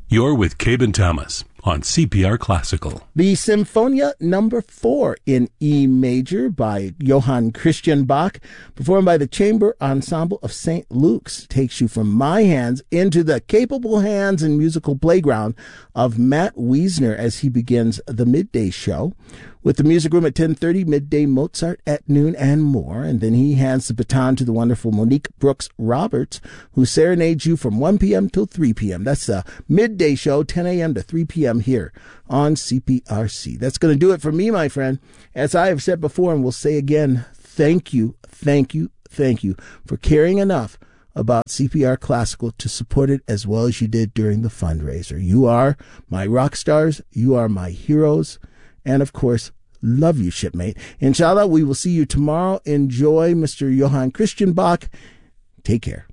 You're with Cabe Thomas on CPR Classical. The Symphonia Number 4 in E major by Johann Christian Bach, performed by the Chamber Ensemble of St. Luke's, takes you from my hands into the capable hands and musical playground of Matt Wiesner as he begins the midday show with the Music Room at 10:30, midday Mozart at noon, and more. And then he hands the baton to the wonderful Monique Brooks Roberts, who serenades you from 1 p.m. till 3 p.m. That's the midday show, 10 a.m. to 3 p.m. here on CPRC. That's going to do it for me, my friend. As I have said before and will say again, thank you for caring enough about CPR Classical to support it as well as you did during the fundraiser. You are my rock stars. You are my heroes. And, of course, love you, shipmate. Inshallah, we will see you tomorrow. Enjoy Mr. Johann Christian Bach. Take care.